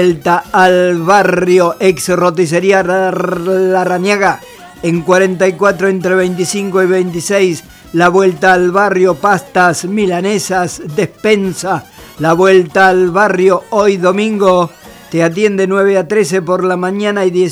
Vuelta al barrio, ex roticería Larrañaga, en 44 entre 25 y 26. La vuelta al barrio, pastas, milanesas, despensa. La vuelta al barrio, hoy domingo, te atiende 9 a 13 por la mañana y 10